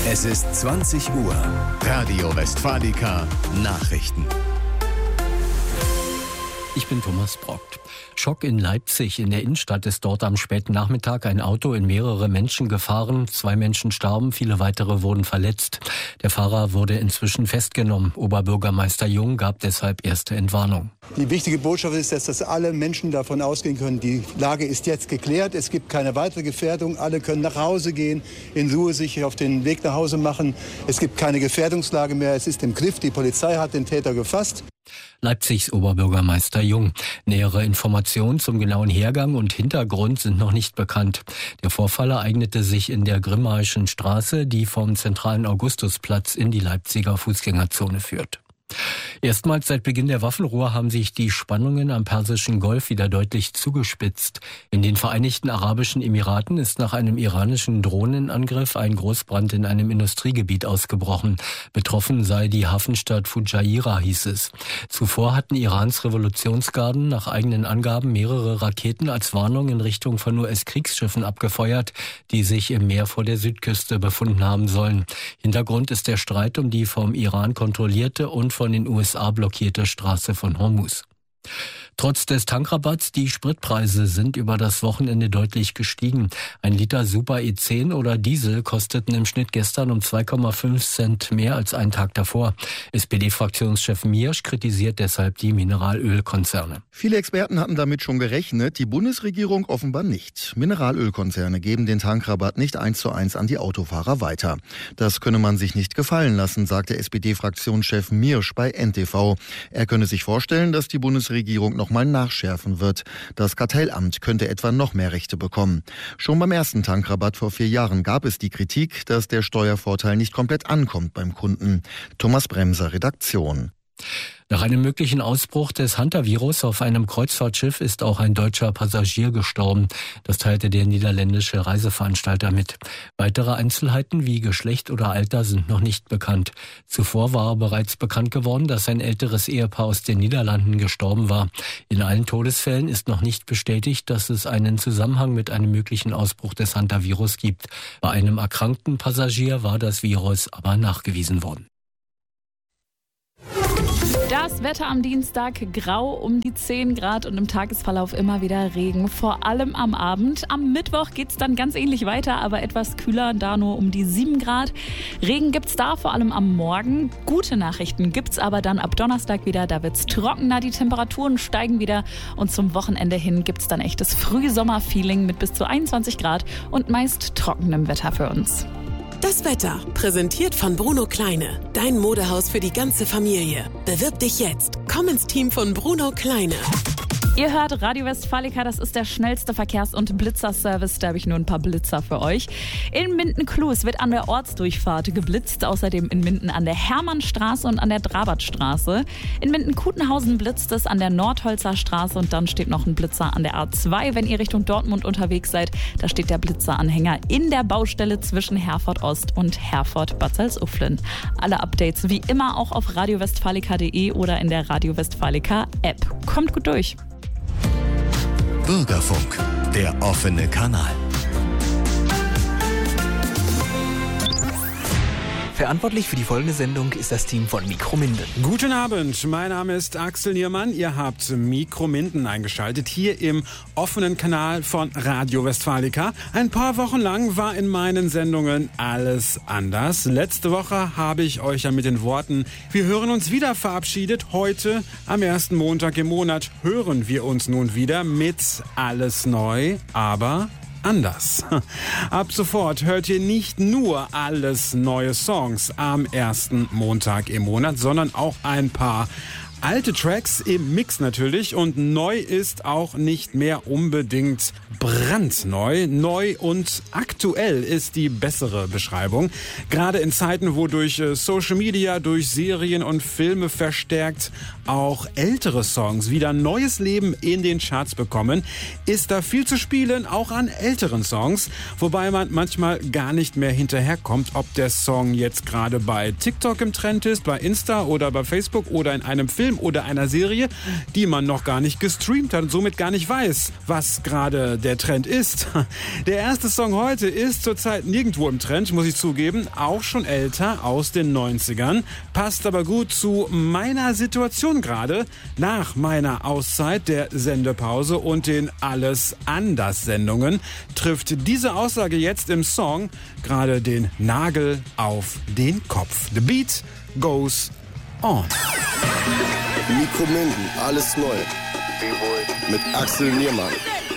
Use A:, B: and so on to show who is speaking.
A: Es ist 20 Uhr. Radio Westfalica Nachrichten.
B: Ich bin Thomas Brockt. Schock in Leipzig. In der Innenstadt ist dort am späten Nachmittag ein Auto in mehrere Menschen gefahren. 2 Menschen starben, viele weitere wurden verletzt. Der Fahrer wurde inzwischen festgenommen. Oberbürgermeister Jung gab deshalb erste Entwarnung.
C: Die wichtige Botschaft ist, dass alle Menschen davon ausgehen können, die Lage ist jetzt geklärt. Es gibt keine weitere Gefährdung. Alle können nach Hause gehen, in Ruhe sich auf den Weg nach Hause machen. Es gibt keine Gefährdungslage mehr. Es ist im Griff. Die Polizei hat den Täter gefasst.
B: Leipzigs Oberbürgermeister Jung. Nähere Informationen zum genauen Hergang und Hintergrund sind noch nicht bekannt. Der Vorfall ereignete sich in der Grimmaischen Straße, die vom zentralen Augustusplatz in die Leipziger Fußgängerzone führt. Erstmals seit Beginn der Waffenruhe haben sich die Spannungen am Persischen Golf wieder deutlich zugespitzt. In den Vereinigten Arabischen Emiraten ist nach einem iranischen Drohnenangriff ein Großbrand in einem Industriegebiet ausgebrochen. Betroffen sei die Hafenstadt Fujairah, hieß es. Zuvor hatten Irans Revolutionsgarden nach eigenen Angaben mehrere Raketen als Warnung in Richtung von US-Kriegsschiffen abgefeuert, die sich im Meer vor der Südküste befunden haben sollen. Hintergrund ist der Streit um die vom Iran kontrollierte und von den USA blockierte Straße von Hormuz. Trotz des Tankrabatts, die Spritpreise sind über das Wochenende deutlich gestiegen. Ein Liter Super E10 oder Diesel kosteten im Schnitt gestern um 2,5 Cent mehr als einen Tag davor. SPD-Fraktionschef Miersch kritisiert deshalb die Mineralölkonzerne.
D: Viele Experten hatten damit schon gerechnet, die Bundesregierung offenbar nicht. Mineralölkonzerne geben den Tankrabatt nicht 1:1 an die Autofahrer weiter. Das könne man sich nicht gefallen lassen, sagte SPD-Fraktionschef Miersch bei NTV. Er könne sich vorstellen, dass die Bundesregierung noch mal nachschärfen wird. Das Kartellamt könnte etwa noch mehr Rechte bekommen. Schon beim ersten Tankrabatt vor 4 Jahren gab es die Kritik, dass der Steuervorteil nicht komplett ankommt beim Kunden. Thomas Bremser, Redaktion.
B: Nach einem möglichen Ausbruch des Hantavirus auf einem Kreuzfahrtschiff ist auch ein deutscher Passagier gestorben. Das teilte der niederländische Reiseveranstalter mit. Weitere Einzelheiten wie Geschlecht oder Alter sind noch nicht bekannt. Zuvor war bereits bekannt geworden, dass ein älteres Ehepaar aus den Niederlanden gestorben war. In allen Todesfällen ist noch nicht bestätigt, dass es einen Zusammenhang mit einem möglichen Ausbruch des Hantavirus gibt. Bei einem erkrankten Passagier war das Virus aber nachgewiesen worden.
E: Das Wetter am Dienstag grau um die 10 Grad und im Tagesverlauf immer wieder Regen, vor allem am Abend. Am Mittwoch geht's dann ganz ähnlich weiter, aber etwas kühler, da nur um die 7 Grad. Regen gibt's da, vor allem am Morgen. Gute Nachrichten gibt's aber dann ab Donnerstag wieder, da wird's trockener, die Temperaturen steigen wieder und zum Wochenende hin gibt's dann echtes Frühsommer-Feeling mit bis zu 21 Grad und meist trockenem Wetter für uns.
F: Das Wetter, präsentiert von Bruno Kleine. Dein Modehaus für die ganze Familie. Bewirb dich jetzt. Komm ins Team von Bruno Kleine.
E: Ihr hört Radio Westfalica, das ist der schnellste Verkehrs- und Blitzerservice. Da habe ich nur ein paar Blitzer für euch. In Minden-Klues wird an der Ortsdurchfahrt geblitzt, außerdem in Minden an der Hermannstraße und an der Drabertstraße. In Minden-Kutenhausen blitzt es an der Nordholzer Straße und dann steht noch ein Blitzer an der A2. Wenn ihr Richtung Dortmund unterwegs seid, da steht der Blitzeranhänger in der Baustelle zwischen Herford Ost und Herford Bad Salzuflen. Alle Updates wie immer auch auf radiowestfalica.de oder in der Radio Westfalica App. Kommt gut durch.
A: Bürgerfunk, der offene Kanal.
G: Verantwortlich für die folgende Sendung ist das Team von Mikrominden.
H: Guten Abend, mein Name ist Axel Niermann. Ihr habt Mikrominden eingeschaltet, hier im offenen Kanal von Radio Westfalica. Ein paar Wochen lang war in meinen Sendungen alles anders. Letzte Woche habe ich euch ja mit den Worten "Wir hören uns wieder" verabschiedet. Heute, am ersten Montag im Monat, hören wir uns nun wieder mit Alles neu, aber anders. Ab sofort hört ihr nicht nur alles neue Songs am ersten Montag im Monat, sondern auch ein paar alte Tracks im Mix natürlich, und neu ist auch nicht mehr unbedingt brandneu. Neu und aktuell ist die bessere Beschreibung. Gerade in Zeiten, wo durch Social Media, durch Serien und Filme verstärkt auch ältere Songs wieder neues Leben in den Charts bekommen, ist da viel zu spielen, auch an älteren Songs, wobei man manchmal gar nicht mehr hinterherkommt, ob der Song jetzt gerade bei TikTok im Trend ist, bei Insta oder bei Facebook oder in einem Film Film oder einer Serie, die man noch gar nicht gestreamt hat und somit gar nicht weiß, was gerade der Trend ist. Der erste Song heute ist zurzeit nirgendwo im Trend, muss ich zugeben, auch schon älter, aus den 90ern, passt aber gut zu meiner Situation gerade, nach meiner Auszeit der Sendepause und den Alles-Anders-Sendungen, trifft diese Aussage jetzt im Song gerade den Nagel auf den Kopf. The beat goes on.
I: Mikro Minden, alles neu. Mit Axel Niermann.